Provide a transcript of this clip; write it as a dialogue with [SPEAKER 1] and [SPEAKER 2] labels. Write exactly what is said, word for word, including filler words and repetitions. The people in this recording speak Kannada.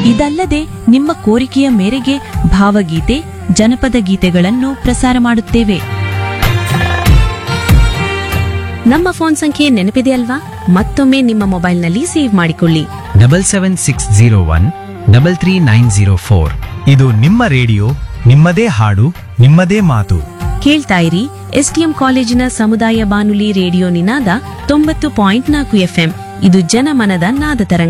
[SPEAKER 1] ಇದಲ್ಲದೆ ನಿಮ್ಮ ಕೋರಿಕೆಯ ಮೇರೆಗೆ ಭಾವಗೀತೆ ಜನಪದ ಗೀತೆಗಳನ್ನು ಪ್ರಸಾರ ಮಾಡುತ್ತೇವೆ.
[SPEAKER 2] ನಮ್ಮ ಫೋನ್ ಸಂಖ್ಯೆ ನೆನಪಿದೆಯಲ್ವಾ? ಮತ್ತೊಮ್ಮೆ ನಿಮ್ಮ ಮೊಬೈಲ್ನಲ್ಲಿ ಸೇವ್ ಮಾಡಿಕೊಳ್ಳಿ.
[SPEAKER 3] Double seven six zero one double three nine zero four.
[SPEAKER 4] ಇದು ನಿಮ್ಮ ರೇಡಿಯೋ, ನಿಮ್ಮದೇ ಹಾಡು, ನಿಮ್ಮದೇ ಮಾತು.
[SPEAKER 2] ಕೇಳ್ತಾ ಇರಿ ಎಸ್ಟಿಎಂ ಕಾಲೇಜಿನ ಸಮುದಾಯ ಬಾನುಲಿ ರೇಡಿಯೋ ನಿನಾದ ತೊಂಬತ್ತು ಪಾಯಿಂಟ್ ನಾಲ್ಕು ಎಫ್ಎಂ. ಇದು ಜನಮನದ ನಾದ ತರಂಗ.